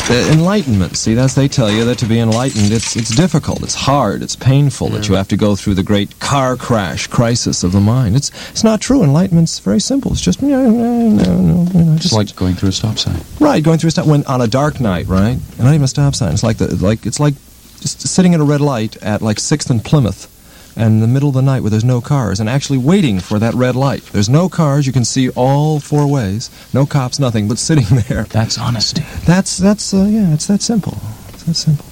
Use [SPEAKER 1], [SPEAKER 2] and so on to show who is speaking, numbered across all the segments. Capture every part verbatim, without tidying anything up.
[SPEAKER 1] Uh, enlightenment, see, as they tell you that to be enlightened, it's it's difficult, it's hard, it's painful, yeah. that you have to go through the great car crash crisis of the mind. It's it's not true. Enlightenment's very simple. It's just, you know, no, no, you know, just
[SPEAKER 2] it's like going through a stop sign.
[SPEAKER 1] Right, going through a stop when on a dark night, right? And not even a stop sign. It's like the like it's like just sitting at a red light at like Sixth and Plymouth, and in the middle of the night where there's no cars, and actually waiting for that red light. There's no cars, you can see all four ways, no cops, nothing, but sitting there.
[SPEAKER 2] That's honesty.
[SPEAKER 1] That's, that's uh, yeah, it's that simple. It's that simple.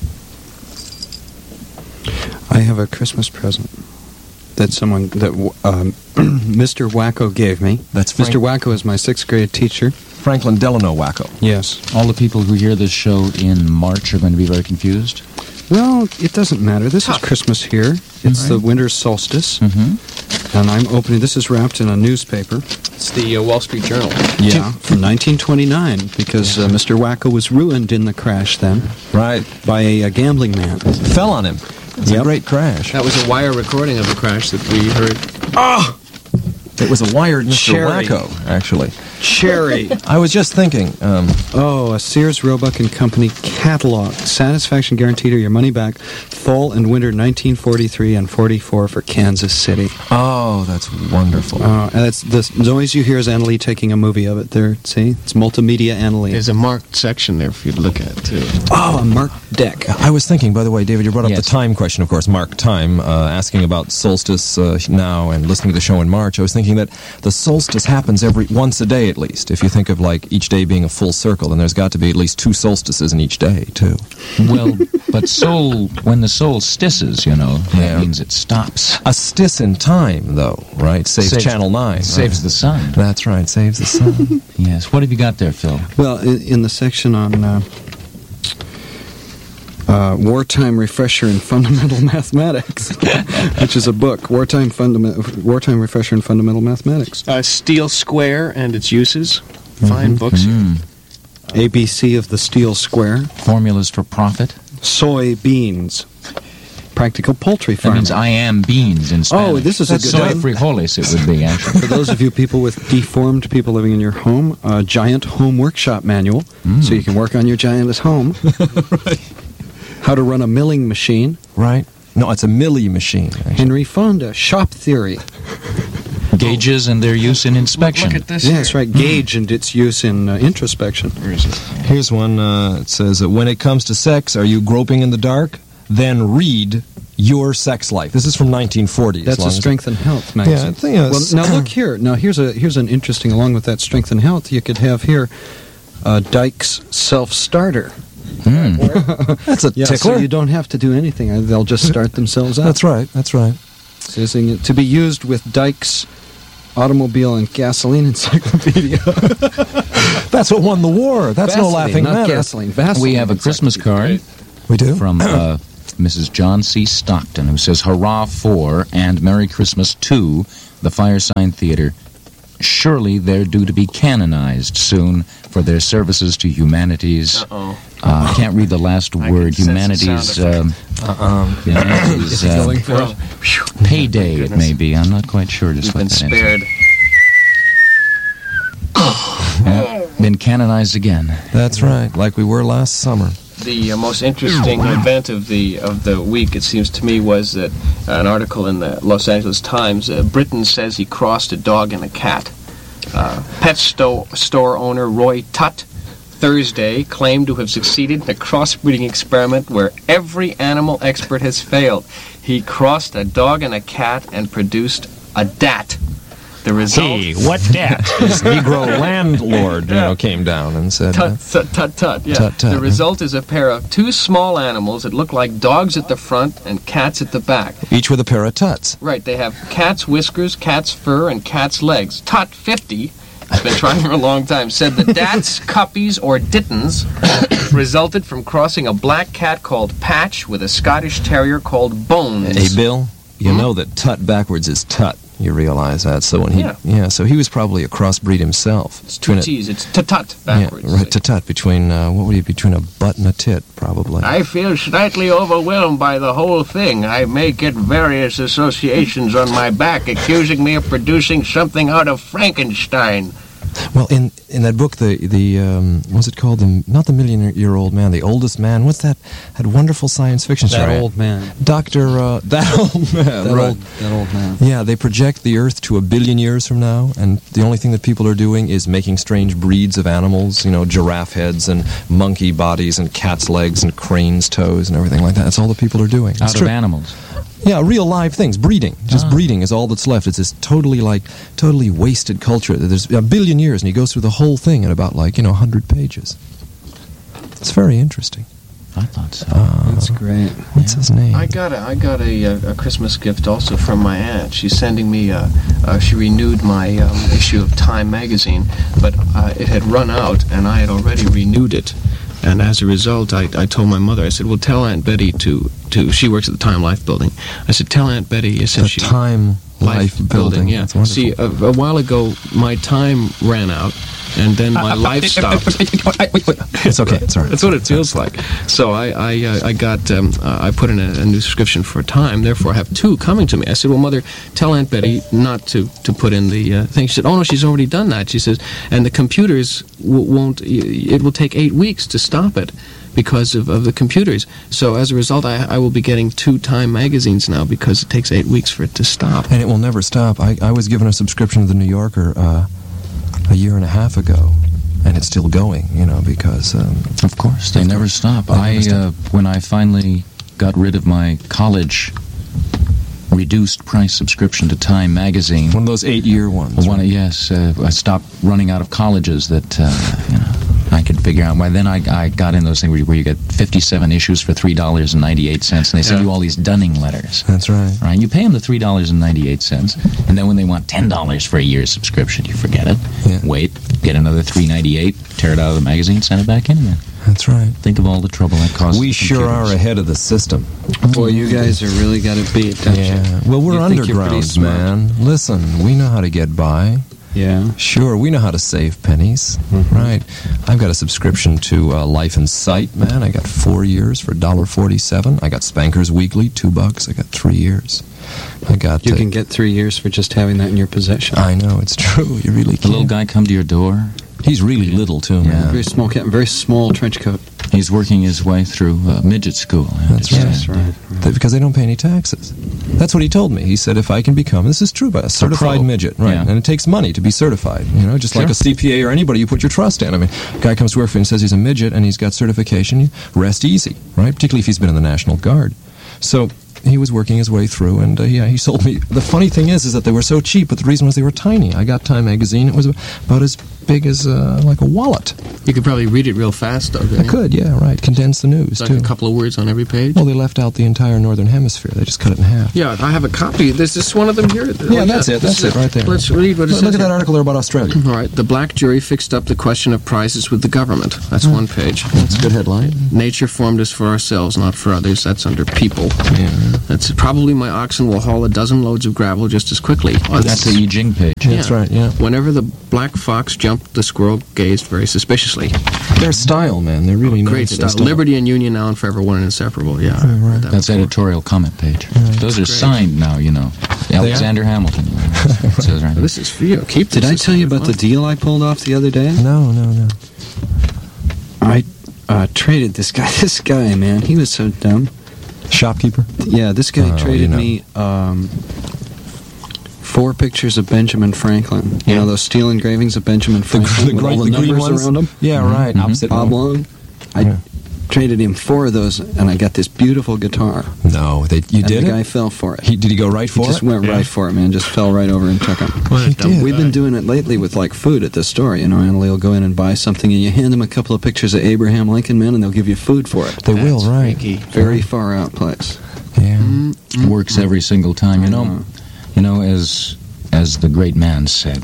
[SPEAKER 3] I have a Christmas present that someone, that um, Mister Wacko gave me.
[SPEAKER 1] That's Frank-
[SPEAKER 3] Mister Wacko is my sixth grade teacher.
[SPEAKER 1] Franklin Delano Wacko.
[SPEAKER 3] Yes.
[SPEAKER 2] All the people who hear this show in March are going to be very confused.
[SPEAKER 3] Well, it doesn't matter. This is Christmas here. It's right. the winter solstice.
[SPEAKER 2] Mm-hmm.
[SPEAKER 3] And I'm opening, this is wrapped in a newspaper.
[SPEAKER 4] It's the uh, Wall Street Journal.
[SPEAKER 3] Yeah, from nineteen twenty-nine, because uh, Mister Wacko was ruined in the crash then.
[SPEAKER 1] Right.
[SPEAKER 3] By a, a gambling man.
[SPEAKER 1] Fell on him. It's yep. a great crash.
[SPEAKER 4] That was a wire recording of the crash that we heard.
[SPEAKER 1] Oh! It was a wired Mister
[SPEAKER 3] Cherry.
[SPEAKER 1] Wacko, actually.
[SPEAKER 3] Cherry.
[SPEAKER 1] I was just thinking. Um,
[SPEAKER 3] oh, a Sears Roebuck and Company catalog. Satisfaction guaranteed or your money back. Fall and winter nineteen forty-three and forty-four for Kansas City.
[SPEAKER 1] Oh, that's wonderful.
[SPEAKER 3] Uh, and it's the noise you hear is Annalee taking a movie of it there. See? It's multimedia Annalee.
[SPEAKER 4] There's a marked section there for you to look at, too.
[SPEAKER 3] Oh, a marked deck.
[SPEAKER 1] I was thinking, by the way, David, you brought up
[SPEAKER 2] yes.
[SPEAKER 1] the time question, of course, marked time, uh, asking about solstice uh, now and listening to the show in March. I was thinking that the solstice happens every once a day at least. If you think of like each day being a full circle, then there's got to be at least two solstices in each day, too.
[SPEAKER 2] Well, but sol, when the soul stisses, you know, that
[SPEAKER 1] yeah.
[SPEAKER 2] means it stops.
[SPEAKER 1] A stiss in time, though, right? Saves, saves Channel nine.
[SPEAKER 2] Saves
[SPEAKER 1] right?
[SPEAKER 2] the sun.
[SPEAKER 1] That's right, saves the sun.
[SPEAKER 2] Yes. What have you got there, Phil?
[SPEAKER 3] Well, in, in the section on uh, uh, Wartime Refresher in Fundamental Mathematics, which is a book, Wartime, Fundament- Wartime Refresher in Fundamental Mathematics.
[SPEAKER 4] Uh, Steel Square and its uses. Fine mm-hmm. books.
[SPEAKER 2] Mm.
[SPEAKER 3] A B C of the Steel Square.
[SPEAKER 2] Formulas for profit.
[SPEAKER 3] Soy beans. Practical poultry farming.
[SPEAKER 2] That means I am beans in Spanish.
[SPEAKER 3] Oh, this is
[SPEAKER 2] That's
[SPEAKER 3] a good...
[SPEAKER 2] Soy frijoles it would be, actually.
[SPEAKER 3] For those of you people with deformed people living in your home, a giant home workshop manual, mm. so you can work on your giant at home.
[SPEAKER 1] Right.
[SPEAKER 3] How to run a milling machine.
[SPEAKER 1] Right. No, it's a millie machine. Actually.
[SPEAKER 3] Henry Fonda, shop theory.
[SPEAKER 2] Gauges and their use in inspection.
[SPEAKER 4] Look at this.
[SPEAKER 3] Yeah, that's right. Gauge and its use in uh, introspection.
[SPEAKER 4] Where is it?
[SPEAKER 1] Here's one. Uh, it says, uh, when it comes to sex, are you groping in the dark? Then read Your Sex Life. This is from nineteen forty.
[SPEAKER 3] That's a Strength and Health magazine.
[SPEAKER 1] Yeah, I think it's...
[SPEAKER 3] Well, now look here. Now here's a here's an interesting. Along with that Strength and Health, you could have here uh, Dyke's Self-Starter.
[SPEAKER 2] Mm.
[SPEAKER 1] That's a
[SPEAKER 3] yeah,
[SPEAKER 1] tickler.
[SPEAKER 3] So you don't have to do anything. They'll just start themselves up.
[SPEAKER 1] That's right. That's right.
[SPEAKER 3] Using it to be used with Dyke's Automobile and Gasoline Encyclopedia.
[SPEAKER 1] That's what won the war. That's
[SPEAKER 3] Vaseline,
[SPEAKER 1] no laughing
[SPEAKER 3] not
[SPEAKER 1] matter.
[SPEAKER 3] Gasoline. Vaseline.
[SPEAKER 2] We have a Christmas card.
[SPEAKER 1] We do?
[SPEAKER 2] From uh, Missus John C. Stockton, who says, Hurrah for and Merry Christmas to the Firesign Theater. Surely they're due to be canonized soon for their services to humanities.
[SPEAKER 4] Uh-oh.
[SPEAKER 2] Uh, I can't read the last
[SPEAKER 4] I
[SPEAKER 2] word. Humanities. Um,
[SPEAKER 1] uh-uh.
[SPEAKER 2] Humanities.
[SPEAKER 4] Is he
[SPEAKER 2] uh,
[SPEAKER 4] going for it?
[SPEAKER 2] Payday, it may be. I'm not quite sure just
[SPEAKER 4] You've
[SPEAKER 2] what
[SPEAKER 4] been
[SPEAKER 2] that
[SPEAKER 4] spared.
[SPEAKER 2] Uh, been canonized again.
[SPEAKER 1] That's right, like we were last summer.
[SPEAKER 4] The uh, most interesting event of the of the week, it seems to me, was that uh, an article in the Los Angeles Times. Uh, Britain says he crossed a dog and a cat. Uh, pet sto- store owner Roy Tutt Thursday claimed to have succeeded in a crossbreeding experiment where every animal expert has failed. He crossed a dog and a cat and produced a dat. The result...
[SPEAKER 1] Hey, what dat? His Negro landlord, you know, came down and said...
[SPEAKER 4] Tut, tut, tut, tut, yeah.
[SPEAKER 1] Tut, tut,
[SPEAKER 4] the result is a pair of two small animals that look like dogs at the front and cats at the back.
[SPEAKER 1] Each with a pair of tuts.
[SPEAKER 4] Right, they have cat's whiskers, cat's fur, and cat's legs. Tut fifty, has been trying for a long time, said the dats, cuppies, or dittons resulted from crossing a black cat called Patch with a Scottish terrier called Bones.
[SPEAKER 1] Hey, Bill, you
[SPEAKER 4] Hmm?
[SPEAKER 1] know that tut backwards is tut. You realize that, so when he,
[SPEAKER 4] Yeah.
[SPEAKER 1] yeah, so he was probably a crossbreed himself.
[SPEAKER 4] It's two T's, it's tut-tut backwards.
[SPEAKER 1] Yeah, right, tut-tut, between, uh, what would he, between a butt and a tit, probably.
[SPEAKER 4] I feel slightly overwhelmed by the whole thing. I may get various associations on my back accusing me of producing something out of Frankenstein.
[SPEAKER 1] Well, in, in that book, the the um, what's it called? The not the million year old man, the oldest man. What's that? That wonderful science fiction
[SPEAKER 3] That
[SPEAKER 1] story.
[SPEAKER 3] old man.
[SPEAKER 1] Doctor uh, that old man.
[SPEAKER 3] That
[SPEAKER 1] right.
[SPEAKER 3] old, that old man.
[SPEAKER 1] Yeah, they project the Earth to a billion years from now, and the only thing that people are doing is making strange breeds of animals. You know, giraffe heads and monkey bodies and cat's legs and crane's toes and everything like that. That's all the people are doing. It's
[SPEAKER 2] Out of
[SPEAKER 1] true.
[SPEAKER 2] animals.
[SPEAKER 1] Yeah, real live things. Breeding. Just
[SPEAKER 2] Ah.
[SPEAKER 1] breeding is all that's left. It's this totally, like, totally wasted culture. There's a billion years, and he goes through the whole thing in about, like, you know, one hundred pages. It's very interesting.
[SPEAKER 2] I thought so.
[SPEAKER 1] Uh,
[SPEAKER 3] That's great.
[SPEAKER 1] what's his name?
[SPEAKER 4] I got a, I got a, a, a Christmas gift also from my aunt. She's sending me, uh, uh, she renewed my um, issue of Time magazine, but uh, it had run out, and I had already renewed it. And as a result, I, I told my mother, I said, well, tell Aunt Betty to, to, she works at the Time Life building. I said, tell Aunt Betty,
[SPEAKER 1] the
[SPEAKER 4] since she...
[SPEAKER 1] Time Life, building.
[SPEAKER 4] yeah.
[SPEAKER 1] That's wonderful.
[SPEAKER 4] See, a, a while ago, my time ran out, and then my life stopped.
[SPEAKER 1] It's okay. It's all right.
[SPEAKER 4] That's what it feels like. So I I, uh, I got um, uh, I put in a, a new subscription for Time. Therefore, I have two coming to me. I said, "Well, Mother, tell Aunt Betty not to, to put in the uh, thing." She said, "Oh no, she's already done that." She says, "And the computers w- won't. It will take eight weeks to stop it." Because of, of the computers. So as a result, I, I will be getting two Time magazines now because it takes eight weeks for it to stop.
[SPEAKER 1] And it will never stop. I, I was given a subscription to the New Yorker uh, a year and a half ago, and it's still going, you know, because... Um,
[SPEAKER 2] Of course, they never stop.
[SPEAKER 1] They never
[SPEAKER 2] I,
[SPEAKER 1] stop.
[SPEAKER 2] uh, when I finally got rid of my college reduced price subscription to Time magazine,
[SPEAKER 1] one of those eight-year ones.
[SPEAKER 2] one,
[SPEAKER 1] right?
[SPEAKER 2] yes, uh, I stopped running out of colleges that, uh, you know, I could figure out. Well, then I, I got in those things where you, where you get fifty-seven issues for three dollars and ninety-eight cents, and they send
[SPEAKER 4] Yeah.
[SPEAKER 2] you all these dunning letters.
[SPEAKER 1] That's right.
[SPEAKER 2] Right? You pay them the three dollars and ninety-eight cents, and then when they want ten dollars for a year's subscription, you forget it.
[SPEAKER 1] Yeah.
[SPEAKER 2] Wait, get another three ninety-eight, tear it out of the magazine, send it back in again.
[SPEAKER 1] That's right.
[SPEAKER 2] Think of all the trouble that causes
[SPEAKER 1] We
[SPEAKER 2] the
[SPEAKER 1] sure
[SPEAKER 2] computers.
[SPEAKER 1] are ahead of the system.
[SPEAKER 3] Boy, you guys are really got it beat, don't
[SPEAKER 1] Yeah.
[SPEAKER 3] you?
[SPEAKER 1] Well, we're
[SPEAKER 3] You think you're pretty
[SPEAKER 1] underground,
[SPEAKER 3] smart.
[SPEAKER 1] man. Listen, we know how to get by.
[SPEAKER 3] Yeah.
[SPEAKER 1] Sure, we know how to save pennies,
[SPEAKER 3] Mm-hmm.
[SPEAKER 1] right? I've got a subscription to uh, Life in Sight, man. I got four years for one dollar forty-seven. I got Spankers Weekly, two bucks. I got three years. I got.
[SPEAKER 3] You
[SPEAKER 1] uh,
[SPEAKER 3] can get three years for just having that in your possession.
[SPEAKER 1] I know it's true. You really
[SPEAKER 2] The
[SPEAKER 1] can.
[SPEAKER 2] little guy come to your door.
[SPEAKER 1] He's really little too,
[SPEAKER 2] Yeah.
[SPEAKER 1] man.
[SPEAKER 3] Very small cap, very small trench coat.
[SPEAKER 2] He's working his way through uh, midget school. I
[SPEAKER 1] That's
[SPEAKER 2] understand.
[SPEAKER 1] right. Th- Because they don't pay any taxes. That's what he told me. He said if I can become, this is true, but a certified
[SPEAKER 2] pro.
[SPEAKER 1] midget, right?
[SPEAKER 2] Yeah.
[SPEAKER 1] And it takes money to be certified, you know, just like
[SPEAKER 2] Sure.
[SPEAKER 1] a C P A or anybody you put your trust in. I mean, a guy comes to work for you and says he's a midget and he's got certification, you rest easy, right? Particularly if he's been in the National Guard. So he was working his way through, and uh, yeah, he sold me. The funny thing is, is that they were so cheap, but the reason was they were tiny. I got Time magazine; it was about as big as uh, like a wallet.
[SPEAKER 4] You could probably read it real fast, though.
[SPEAKER 1] I could, yeah, right. Condense the news
[SPEAKER 4] Like
[SPEAKER 1] too.
[SPEAKER 4] a couple of words on every page.
[SPEAKER 1] Well, they left out the entire northern hemisphere. They just cut it in half.
[SPEAKER 4] Yeah, I have a copy. This is one of them here.
[SPEAKER 1] Yeah, that's it. That's it right there.
[SPEAKER 4] Let's read what it
[SPEAKER 1] Look,
[SPEAKER 4] says
[SPEAKER 1] look at
[SPEAKER 4] here.
[SPEAKER 1] that article there about Australia.
[SPEAKER 4] All right. The black jury fixed up the question of prizes with the government. That's one page.
[SPEAKER 1] That's a good headline.
[SPEAKER 4] Nature formed us for ourselves, not for others. That's under people.
[SPEAKER 1] Yeah.
[SPEAKER 4] That's probably my oxen will haul a dozen loads of gravel just as quickly. Oh,
[SPEAKER 2] That's the E. Jing page.
[SPEAKER 1] That's right, yeah.
[SPEAKER 4] Whenever the black fox jumped, the squirrel gazed very suspiciously.
[SPEAKER 1] Their style, man. They're really known
[SPEAKER 4] Great
[SPEAKER 1] for their
[SPEAKER 4] stuff. Liberty and union now and forever one and inseparable. Yeah. I read that
[SPEAKER 2] That's
[SPEAKER 4] before.
[SPEAKER 2] editorial comment page. Those are
[SPEAKER 4] great.
[SPEAKER 2] signed now, you know. Alexander Hamilton. It says right
[SPEAKER 4] This is for you. Keep this.
[SPEAKER 3] Did I
[SPEAKER 4] This is
[SPEAKER 3] tell you
[SPEAKER 4] for
[SPEAKER 3] about the
[SPEAKER 4] fun.
[SPEAKER 3] deal I pulled off the other day?
[SPEAKER 1] No, no, no.
[SPEAKER 3] I uh, traded this guy. This guy, man, he was so dumb.
[SPEAKER 1] Shopkeeper?
[SPEAKER 3] Yeah, this guy
[SPEAKER 1] Oh,
[SPEAKER 3] traded
[SPEAKER 1] you know.
[SPEAKER 3] me um, four pictures of Benjamin Franklin. You
[SPEAKER 1] Yeah.
[SPEAKER 3] know those steel engravings of Benjamin Franklin with all the
[SPEAKER 1] the green
[SPEAKER 3] numbers
[SPEAKER 1] ones?
[SPEAKER 3] around them?
[SPEAKER 1] Yeah, right. Opposite
[SPEAKER 3] Oblong. I
[SPEAKER 1] Yeah.
[SPEAKER 3] traded him four of those, and I got this beautiful guitar.
[SPEAKER 1] No, they, you
[SPEAKER 3] and
[SPEAKER 1] did
[SPEAKER 3] the
[SPEAKER 1] it?
[SPEAKER 3] guy fell for it.
[SPEAKER 1] He, did he go right
[SPEAKER 3] He
[SPEAKER 1] for
[SPEAKER 3] just
[SPEAKER 1] it?
[SPEAKER 3] went
[SPEAKER 4] Yeah.
[SPEAKER 3] right for it, man. Just fell right over and took him.
[SPEAKER 4] What a
[SPEAKER 1] He
[SPEAKER 4] dumb
[SPEAKER 1] did.
[SPEAKER 3] We've been doing it lately with like food at the store. You know, Annalie will go in and buy something, and you hand them a couple of pictures of Abraham Lincoln, man, and they'll give you food for it.
[SPEAKER 1] They will,
[SPEAKER 4] That's
[SPEAKER 1] right.
[SPEAKER 4] freaky.
[SPEAKER 3] Very far out place.
[SPEAKER 1] Yeah.
[SPEAKER 2] Works every single time. You know, you know, as as the great man said,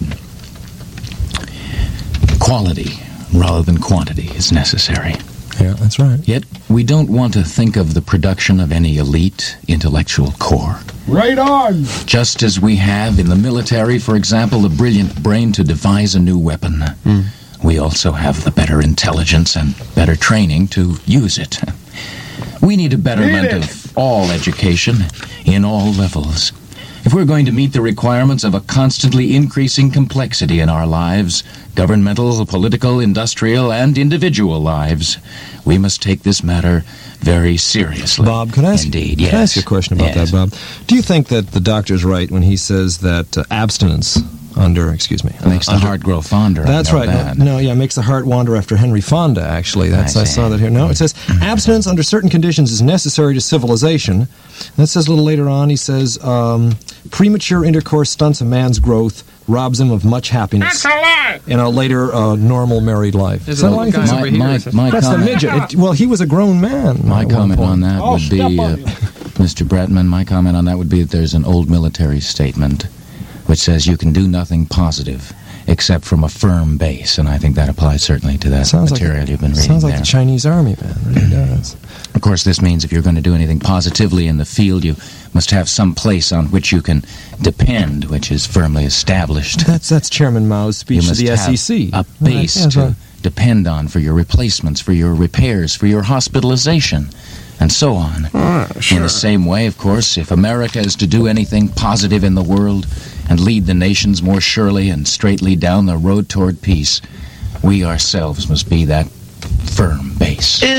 [SPEAKER 2] quality rather than quantity is necessary.
[SPEAKER 1] Yeah, that's right.
[SPEAKER 2] Yet we don't want to think of the production of any elite intellectual core.
[SPEAKER 5] Right on!
[SPEAKER 2] Just as we have in the military, for example, the brilliant brain to devise a new weapon, we also have the better intelligence and better training to use it. We need a betterment
[SPEAKER 5] Need it.
[SPEAKER 2] of all education in all levels. If we're going to meet the requirements of a constantly increasing complexity in our lives, governmental, political, industrial, and individual lives, we must take this matter very seriously.
[SPEAKER 1] Bob, could I ask,
[SPEAKER 2] Indeed,
[SPEAKER 1] could
[SPEAKER 2] yes.
[SPEAKER 1] I ask you a question about
[SPEAKER 2] Yes.
[SPEAKER 1] that, Bob? Do you think that the doctor's right when he says that uh, abstinence under, excuse me, uh,
[SPEAKER 2] Makes the
[SPEAKER 1] under-
[SPEAKER 2] heart grow fonder. I
[SPEAKER 1] That's
[SPEAKER 2] know
[SPEAKER 1] right.
[SPEAKER 2] that.
[SPEAKER 1] No, no, yeah, makes the heart wander after Henry Fonda, actually. That's
[SPEAKER 2] I
[SPEAKER 1] I,
[SPEAKER 2] see.
[SPEAKER 1] saw that here. No, it says, abstinence under certain conditions is necessary to civilization. And that says a little later on, he says, um, premature intercourse stunts a man's growth, robs him of much happiness.
[SPEAKER 5] That's a lie!
[SPEAKER 1] In a later, uh, normal married life.
[SPEAKER 4] There's
[SPEAKER 1] Is that
[SPEAKER 4] a
[SPEAKER 1] a lie?
[SPEAKER 4] little guy
[SPEAKER 2] My,
[SPEAKER 4] over here.
[SPEAKER 2] my,
[SPEAKER 4] Says-
[SPEAKER 2] my
[SPEAKER 1] That's the
[SPEAKER 2] comment,
[SPEAKER 1] midget. It, well, he was a grown man.
[SPEAKER 2] my
[SPEAKER 1] at one
[SPEAKER 2] comment
[SPEAKER 1] point.
[SPEAKER 2] on that
[SPEAKER 5] I'll
[SPEAKER 2] would be,
[SPEAKER 5] step on
[SPEAKER 2] uh,
[SPEAKER 5] you.
[SPEAKER 2] Mister Bratman, my comment on that would be that there's an old military statement which says you can do nothing positive except from a firm base, and I think that applies certainly to that
[SPEAKER 1] Sounds like,
[SPEAKER 2] material you've been reading
[SPEAKER 1] sounds like
[SPEAKER 2] there.
[SPEAKER 1] the Chinese army, man. It really does.
[SPEAKER 2] Of course, this means if you're going to do anything positively in the field, you must have some place on which you can depend, which is firmly established.
[SPEAKER 1] That's that's Chairman Mao's
[SPEAKER 2] You
[SPEAKER 1] speech to
[SPEAKER 2] must
[SPEAKER 1] the
[SPEAKER 2] have
[SPEAKER 1] S E C.
[SPEAKER 2] a base
[SPEAKER 1] Right, yeah,
[SPEAKER 2] to
[SPEAKER 1] right.
[SPEAKER 2] depend on for your replacements, for your repairs, for your hospitalization, and so on. In the same way, of course, if America is to do anything positive in the world and lead the nations more surely and straightly down the road toward peace, we ourselves must be that firm base.